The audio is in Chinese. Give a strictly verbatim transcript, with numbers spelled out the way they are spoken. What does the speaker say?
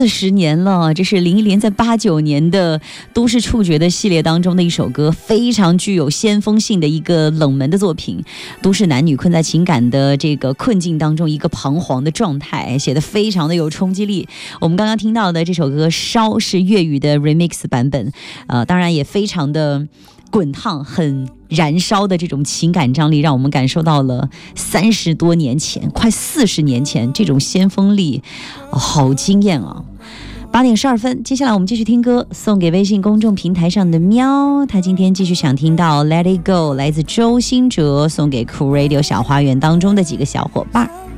四十年了，这是林忆莲在八九年的都市触觉的系列当中的一首歌，非常具有先锋性的一个冷门的作品。都市男女困在情感的这个困境当中，一个彷徨的状态，写得非常的有冲击力。我们刚刚听到的这首歌《烧》是粤语的 remix 版本，呃，当然也非常的滚烫，很燃烧的这种情感张力，让我们感受到了三十多年前，快四十年前这种先锋力，哦、好惊艳啊！八点十二分，接下来我们继续听歌，送给微信公众平台上的喵，他今天继续想听到 Let It Go， 来自周兴哲，送给酷 Radio 小花园当中的几个小伙伴。